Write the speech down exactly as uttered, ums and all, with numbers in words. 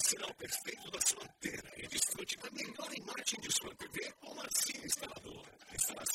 sinal perfeito da sua antena e desfrute da melhor imagem de sua T V com a Sim Instalador. Instalação